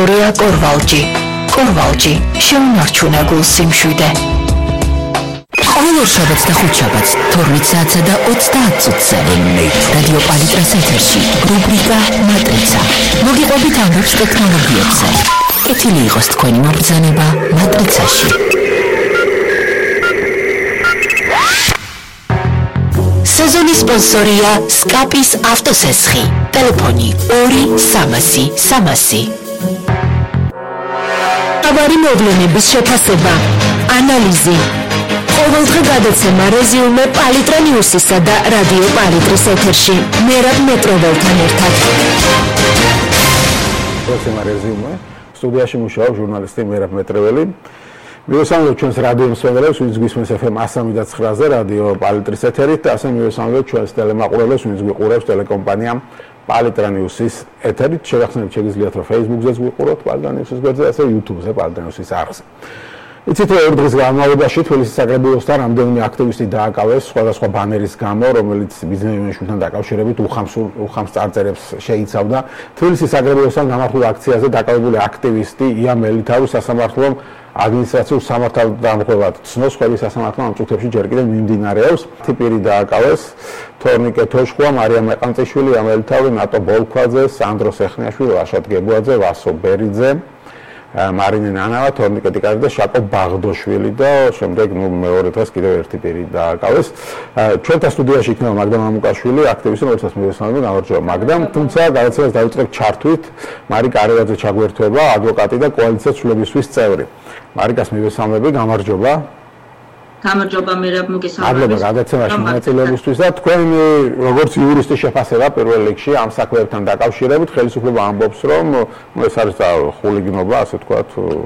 ორია კორვალჯი შეუნარჩუნა გულს სიმშვიდე. ყოველ შაბათს და ხუთშაბათს 12 საათსა და 30 წუთზე რადიო პალიტრას ეთერში რუბრიკა მატრიცა. მოგიყვებით ამბებს ტექნოლოგიებზე. კეთილი იყოს თქვენი მობრძანება მატრიცაში. სეზონის სპონსორია სკაპის ავტოსესხი. ტელეფონი 2-300-300. თავარი მოვლენების შეფასება, ანალიზი. ყოველდღე გადაცემა რეზიუმე პალიტრა ნიუსისა და რადიო პალიტრის ეთერში. მერაბ მეტროველთან ერთად. გადაცემა რეზიუმე. სტუდიაში მუშაობს ჟურნალისტი მერაბ მეტროველი. მივესალმებით ჩვენს რადიო მსმენელებს, ვინც გვისმენს FM 103.9-ზე რადიო პალიტრის ეთერით, და ასე მივესალმებით ჩვენს ტელემაყურებელს, ვინც გვიყურებს ტელეკომპანია პალიტრა ნიუსის ეთერით. შეგახსენებთ, შეგიძლიათ რომ Facebook-ზეც გვიყუროთ პალიტრა ნიუსის გვერდზე, ასე YouTube-ზე პალიტრა ნიუსის არხზე. იცით რომ ერთ დღის განმავლობაში თბილისის საკრებულოსთან რამდენიმე აქტივისტი დააკავეს სხვადასხვა ბანერის გამო, რომელიც ბიზნესმენებთან დაკავშირებით უხამს წარწერებს შეიცავდა. თბილისის საკრებულოსთან გამართულ აქციაზე დაკავებული აქტივისტი ია მელითაური სასამართლომ ადმინისტრაციულ სამართალდამხვევად ცნობს, ხელი სასამართლო ამ წუთებში ჯერ კიდევ მიმდინარეობს. ტიპირი დააკავეს თორნიკე თოშხვა, მარია მეყანწიშვილი, ია მელითაური, ნატო ბოლქვაძე, სანდრო სეხნიაშვილი, ლაშად გებუაძე, ვასო ბერიძე, მარინე ნანავა, თორნიკე ტიკარი და შაკო ბაღდოშვილი და შემდეგ მეორე დღეს კიდევ ერთი პირი დააკავეს. ჩვენთან სტუდიაში იქნება მაგდა მამუკაშვილი, აქტივისტი, რომელსაც მივესალმებით, გამარჯობა მაგდამ. თუმცა გადაცემას დავიწყებთ ჩართვით მარიკა არევაძე ჩაგვერთვება, ადვოკატი და კოალიცია ცვლილებისთვის წევრი. მარიკას მივესალმებით, გამარჯობა. გამარჯობა მერაბ მოგესალმებით. მადლობა გადაცემაში მონაწილეობისთვის და თქვენ როგორც იურისტი შეფასება პირველ რიგში ამ საქმეებთან დაკავშირებით, ხელისუფლება ამბობს, რომ ეს არის ხულიგნობა, ასე ვთქვათ,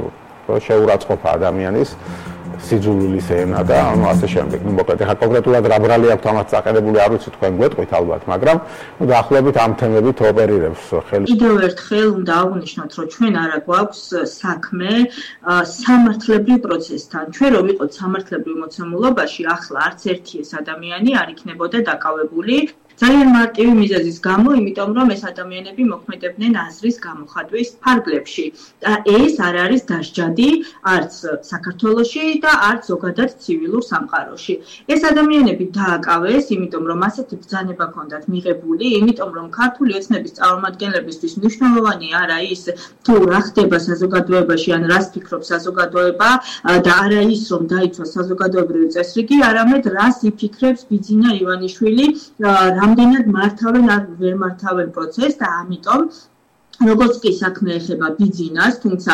შეურაცხყოფა ადამიანის სიძულვილის ენა და ასე შემდეგ. მოკლედ, ახლა კონკრეტულად რა ბრალი აქვს ამას წაყენებული, არ ვიცი, თქვენ გვეტყვით ალბათ, მაგრამ დაახლოებით ამ თემებით ოპერირებს ხელისუფლება. კიდევ ერთხელ უნდა აღვნიშნოთ, რომ ჩვენ არა გვაქვს საქმე სამართლებრივ პროცესთან. ჩვენ რო ვიყოთ სამართლებრივ მოცემულობაში, ახლა არც ერთი ეს ადამიანი არ იქნებოდა დაკავებული ძალიან მარტივი მიზეზის გამო, იმიტომ რომ ეს ადამიანები მოქმედებდნენ აზრის გამოხატვის ფარგლებში. და ეს არ არის დასჯადი არც საქართველოში და არც ზოგადად ცივილურ სამყაროში. ეს ადამიანები დააკავეს, იმიტომ რომ ასეთი ბრძანება ჰქონდათ მიღებული, იმიტომ რომ ქართული ოცნების წარმომადგენლებისთვის მნიშვნელოვანი არა ის, თუ რა ხდება საზოგადოებაში, ან რას ფიქრობს საზოგადოება და არა ის, რომ დაიცვას საზოგადოებრივი წესრიგი, არამედ რას იფიქრებს ბიძინა ივანიშვილი, რამდენად მართავენ არ ვერ მართავენ პროცესს და ამიტომ როგორც კი საქმე ეხება ბიძინას, თუმცა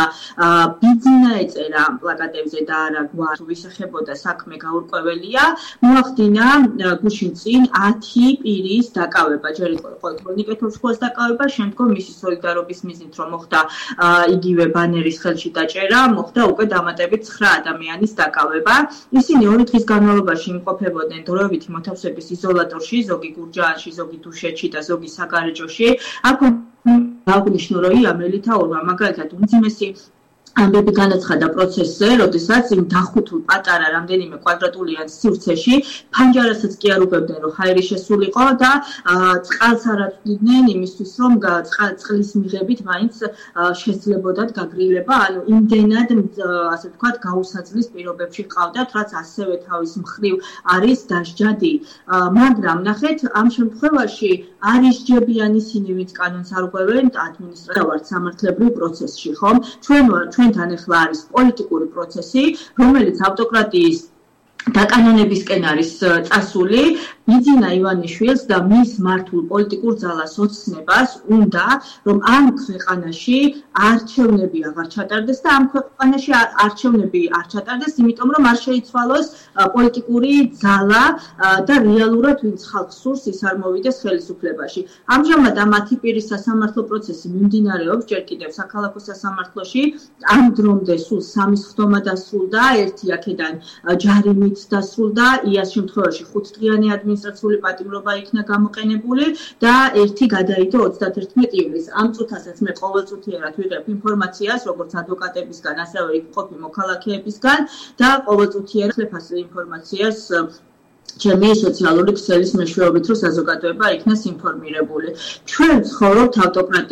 ბიძინა ეწერა პლაკატებზე და არა გვარ ვისახებოდა საქმე გაურკვეველია, მოახდინა გუშინ წინ 10 პირის დაკავება, ჯერ იყო თორნიკე თოშხუას დაკავება, შემდგომ მისი სოლიდარობის მიზნით რომ მოხდა იგივე ბანერის ხელში დაჭერა, მოხდა უკვე დამატებით 9 ადამიანის დაკავება. ისინი 2 დღის განმავლობაში იმყოფებოდნენ დროებითი მოთავსების იზოლატორში, ზოგი გურჯაანში, ზოგი დუშეთში და ზოგი საგარეჯოში. აღნიშნო რომ ია მელითაურმა მაგალითად უმძიმესი ამბები განაცხადა პროცესზე, როდესაც იმ დახუთულ პატარა რამდენიმე კვადრატულიან სივრცეში ფანჯარასაც კი არ უგებდნენ, რომ ჰაერი შესულიყო და წყალს არ აწვდიდნენ იმისთვის, რომ წყლის მიღებით მაინც შესძლებოდათ გაგრილება, ანუ იმდენად ასე ვთქვათ გაუსაძლის პირობებში ყავდათ, რაც ასევე თავის მხრივ არის დასჯადი. მაგრამ ნახეთ, ამ შემთხვევაში არ ისჯებიან ისინი, ვინც კანონს არ უყვებენ ადმინისტრაციულ სამართლებრივ პროცესში, ხომ? ჩვენთან ახლა არის პოლიტიკური პროცესი, რომელიც ავტოკრატიის დაკანონებისკენ არის წასული. ბიძინა ივანიშვილს და მის მართულ პოლიტიკურ ძალას ოცნებას უნდა, რომ ამ ქვეყანაში არჩევნები აღარ ჩატარდეს და ამ ქვეყანაში არჩევნები არ ჩატარდეს, იმიტომ რომ არ შეიცვალოს პოლიტიკური ძალა და რეალურად ვინც ხალხს სურს, ის არ მოვიდეს ხელისუფლებაში. ამჟამად ამ 10 პირის სასამართლო პროცესი მიმდინარეობს ჯერ კიდევ საქალაქო სასამართლოში. ამ დრომდე სულ 3 სხდომა დასრულდა, ერთი აქედან ჯარიმით დასრულდა, იას შემთხვევაში 5 დღიანი ადმინისტრაციული პატიმრობა იქნა გამოყენებული და ერთი გადაიდო 31 ივლისს. ამ წუთასაც მე ყოველწუთიერად ვიღებ ინფორმაციას, როგორც ადვოკატებისგან, ასევე იყოფი მოქალაქეებისგან და ყოველწუთიერად ვიღებ ინფორმაციას ჩემი სოციალური ქსელის მეშვეობით, რომ საზოგადოება იქნას ინფორმირებული. ჩვენ ცხოვრობთ ავტოკრატიაში